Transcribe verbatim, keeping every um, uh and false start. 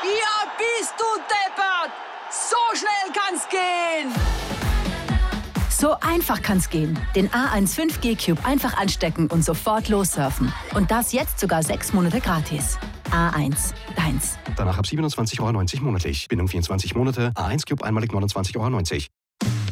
Ja, bist du deppert! So schnell kann's gehen! So einfach kann's gehen. Den A eins fünf G Cube einfach anstecken und sofort lossurfen. Und das jetzt sogar sechs Monate gratis. A eins, deins. Danach ab siebenundzwanzig Euro neunzig monatlich. Bindung vierundzwanzig Monate. A eins Cube einmalig neunundzwanzig Euro neunzig.